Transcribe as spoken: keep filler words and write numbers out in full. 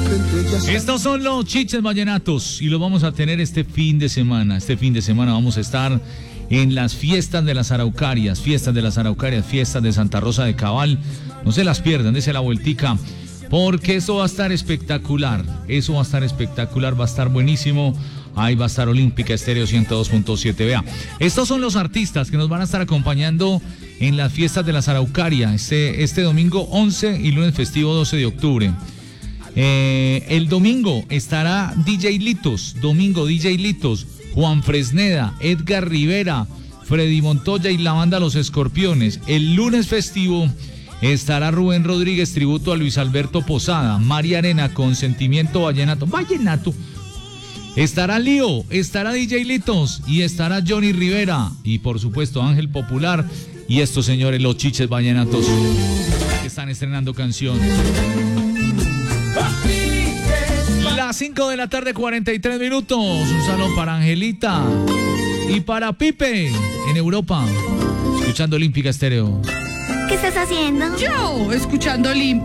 Estos son los Chiches Vallenatos y los vamos a tener este fin de semana. Este fin de semana vamos a estar en las fiestas de las Araucarias, fiestas de las Araucarias, fiestas de Santa Rosa de Cabal. No se las pierdan, dése la vueltica, porque eso va a estar espectacular. Eso va a estar espectacular, va a estar buenísimo. Ahí va a estar Olímpica Estéreo ciento dos punto siete. Vea, estos son los artistas que nos van a estar acompañando en las fiestas de las Araucarias este, este domingo once y lunes festivo doce de octubre. Eh, el domingo estará D J Litos, domingo D J Litos, Juan Fresneda, Edgar Rivera, Freddy Montoya y la banda Los Escorpiones. El lunes festivo estará Rubén Rodríguez, tributo a Luis Alberto Posada, María Arena con Sentimiento Vallenato, Vallenato. Estará Lío, estará D J Litos y estará Johnny Rivera y por supuesto Ángel Popular y estos señores los Chiches Vallenatos que están estrenando canción. Las cinco de la tarde, cuarenta y tres minutos. Un saludo para Angelita y para Pipe en Europa, escuchando Olímpica Estéreo. ¿Qué estás haciendo? Yo, escuchando Olímpica.